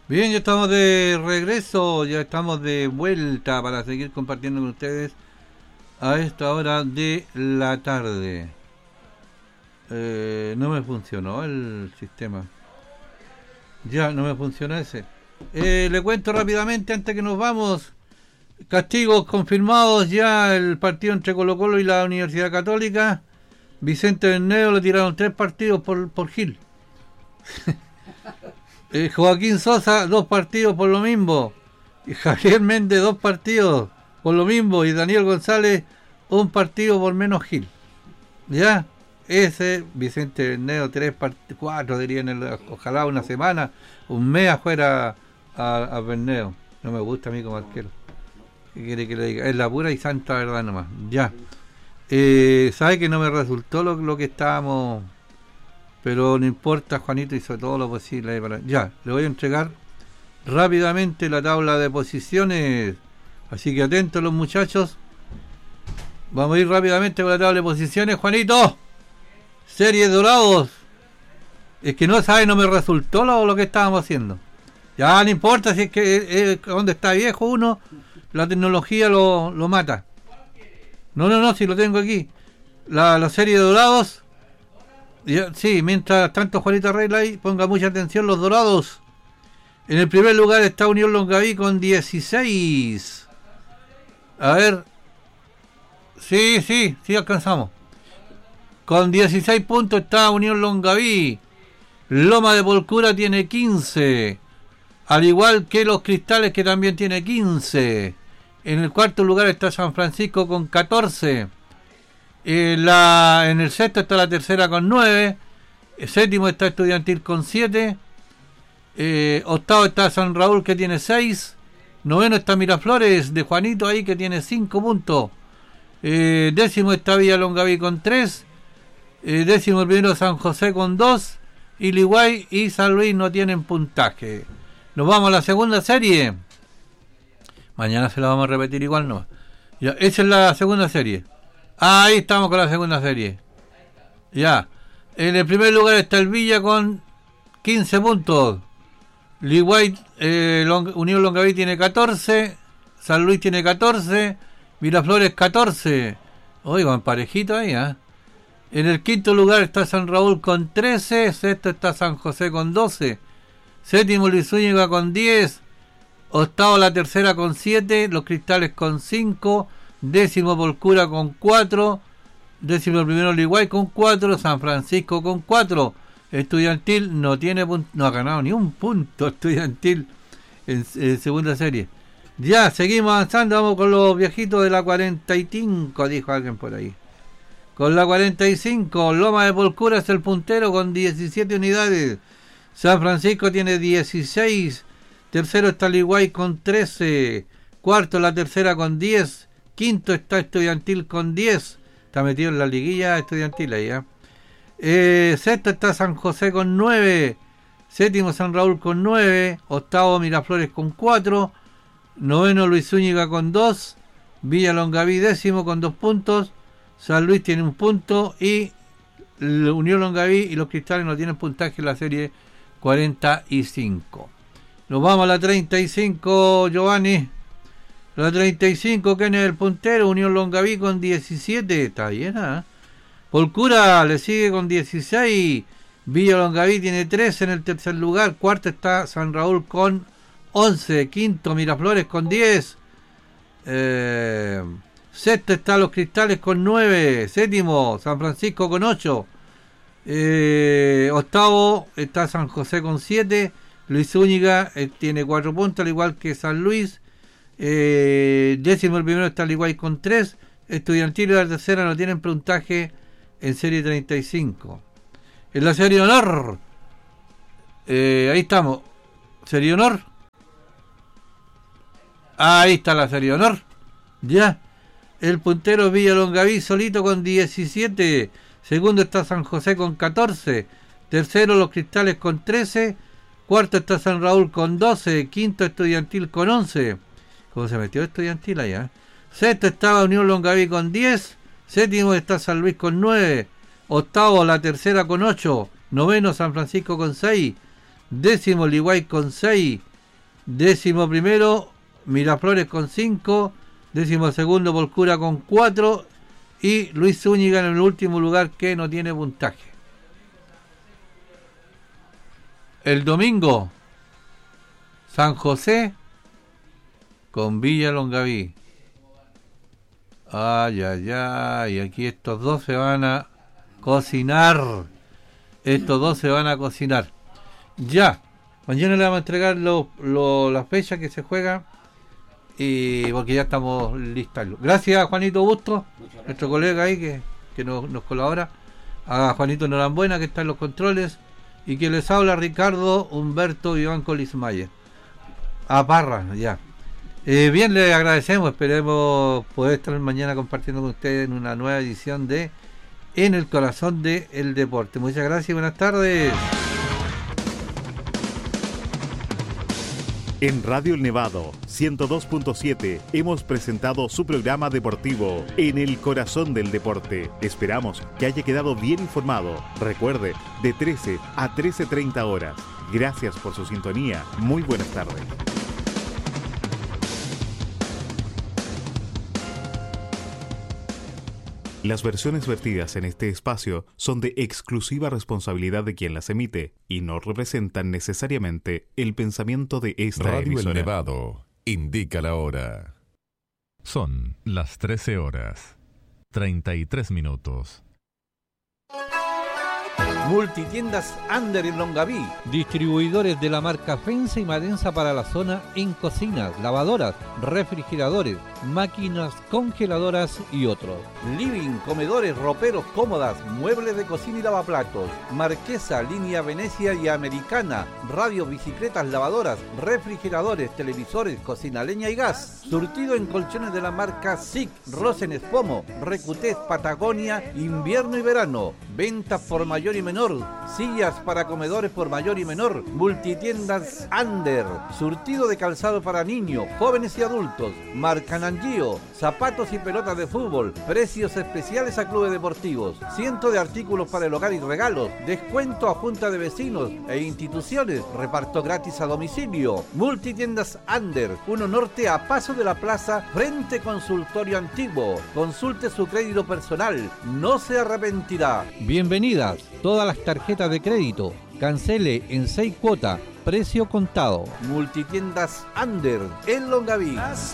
Bien, ya estamos de regreso, ya estamos de vuelta para seguir compartiendo con ustedes a esta hora de la tarde. No me funcionó el sistema. Ya, no me funcionó ese. Le cuento rápidamente antes que nos vamos. Castigos confirmados ya el partido entre Colo-Colo y la Universidad Católica. Vicente Berneo le tiraron 3 partidos por Gil. Joaquín Sosa 2 partidos por lo mismo. Y Javier Méndez 2 partidos por lo mismo. Y Daniel González 1 partido por menos Gil. Ya, ese Vicente Berneo 4 dirían, ojalá una semana, un mes afuera a Berneo. No me gusta a mí como arquero. ¿Qué quiere que le diga? Es la pura y santa verdad nomás. Ya. Sabe que no me resultó lo que estábamos, pero no importa, Juanito hizo todo lo posible para... Ya, le voy a entregar rápidamente la tabla de posiciones, así que atentos los muchachos. Vamos a ir rápidamente con la tabla de posiciones. Juanito, series Dorados. Es que no sabe, no me resultó lo que estábamos haciendo. Ya no importa si es que donde está viejo uno, la tecnología lo mata. No, si lo tengo aquí. La serie de Dorados. Sí, mientras tanto Juanito arregla ahí, ponga mucha atención los Dorados. En el primer lugar está Unión Longaví con 16. A ver. Sí, alcanzamos. Con 16 puntos está Unión Longaví. Loma de Polcura tiene 15. Al igual que los Cristales, que también tiene 15. En el cuarto lugar está San Francisco con 14. En el sexto está la Tercera con 9. El séptimo está Estudiantil con 7. Octavo está San Raúl que tiene 6. Noveno está Miraflores de Juanito ahí que tiene 5 puntos. Décimo está Villa Longaví con 3. Décimo el primero San José con 2. Y Ligüey y San Luis no tienen puntaje. Nos vamos a la segunda serie. Mañana se la vamos a repetir igual, no. Ya, esa es la segunda serie. Ahí estamos con la segunda serie. Ya. En el primer lugar está el Villa con 15 puntos. Ligüey, Unión Longaví tiene 14. San Luis tiene 14. Miraflores 14. Oigan, parejito ahí, ¿eh? En el quinto lugar está San Raúl con 13. Sexto está San José con 12. Séptimo Luis Zúñiga con 10. Octavo la Tercera con 7. Los Cristales con 5. Décimo Polcura con 4. Décimo el primero Ligüey con 4. San Francisco con 4. Estudiantil no tiene no ha ganado ni un punto Estudiantil en segunda serie. Ya, seguimos avanzando, vamos con los viejitos de la 45, dijo alguien por ahí. Con la 45, Loma de Polcura es el puntero con 17 unidades. San Francisco tiene 16. Tercero está Ligüey con 13. Cuarto la Tercera con 10. Quinto está Estudiantil con 10. Está metido en la liguilla Estudiantil ahí, sexto está San José con 9. Séptimo San Raúl con 9. Octavo Miraflores con 4. Noveno Luis Zúñiga con 2. Villa Longaví décimo con 2 puntos. San Luis tiene 1 punto. Y Unión Longaví y los Cristales no tienen puntaje en la serie 45. Nos vamos a la 35, Giovanni. La 35, ¿quién es el puntero? Unión Longaví con 17. Está bien, ¿eh? Polcura le sigue con 16. Villa Longaví tiene 13 en el tercer lugar. Cuarto está San Raúl con 11. Quinto Miraflores con 10. Sexto está Los Cristales con 9. Séptimo San Francisco con 8. Octavo está San José con 7. Luis Zúñiga tiene 4 puntos, al igual que San Luis. Décimo el primero está Ligüey con 3. Estudiantil y la Tercera no tienen puntaje en serie 35. En la serie honor, ahí estamos. Serie honor. Ahí está la serie honor. Ya. El puntero Villa Longaví solito con 17. Segundo está San José con 14. Tercero Los Cristales con 13. Cuarto está San Raúl con 12. Quinto Estudiantil con 11. ¿Cómo se metió Estudiantil allá? Sexto estaba Unión Longaví con 10. Séptimo está San Luis con 9. Octavo la Tercera con 8. Noveno San Francisco con 6. Décimo Ligüey con 6. 11º, Miraflores con 5. 12º, Polcura con 4. Y Luis Zúñiga en el último lugar, que no tiene puntaje. El domingo, San José con Villa Longaví. Ay, ay, ay. Aquí estos dos se van a cocinar. Ya. Mañana le vamos a entregar las fechas que se juegan. Y porque ya estamos listos. Gracias, Juanito Busto, nuestro colega ahí que nos colabora. A Juanito Norambuena, que está en los controles. Y que les habla Ricardo Humberto Iván Colismayer. A Parra, ya. Bien, le agradecemos. Esperemos poder estar mañana compartiendo con ustedes en una nueva edición de En el Corazón del Deporte. Muchas gracias y buenas tardes. En Radio El Nevado 102.7 hemos presentado su programa deportivo En el Corazón del Deporte. Esperamos que haya quedado bien informado. Recuerde, de 13 a 13:30 horas. Gracias por su sintonía. Muy buenas tardes. Las versiones vertidas en este espacio son de exclusiva responsabilidad de quien las emite y no representan necesariamente el pensamiento de esta Radio emisora. El Nevado indica la hora. Son las 13:33. Multitiendas Under en Longaví. Distribuidores de la marca Fensa y Marensa para la zona en cocinas, lavadoras, refrigeradores, máquinas congeladoras y otros. Living, comedores, roperos, cómodas, muebles de cocina y lavaplatos. Marquesa, línea Venecia y Americana. Radio, bicicletas, lavadoras, refrigeradores, televisores, cocina leña y gas. Surtido en colchones de la marca SIC, Rosen Espomo, Recutés, Patagonia, invierno y verano. Ventas por mayor y menor. Sillas para comedores por mayor y menor. Multitiendas Under. Surtido de calzado para niños, jóvenes y adultos. Marca Nangio. Zapatos y pelotas de fútbol. Precios especiales a clubes deportivos. Cientos de artículos para el hogar y regalos. Descuento a junta de vecinos e instituciones. Reparto gratis a domicilio. Multitiendas Under. 1 Norte a paso de la plaza, frente consultorio antiguo. Consulte su crédito personal. No se arrepentirá. Bienvenidas. Todas las tarjetas de crédito. Cancele en 6 cuotas. Precio contado. Multitiendas Under en Longaví.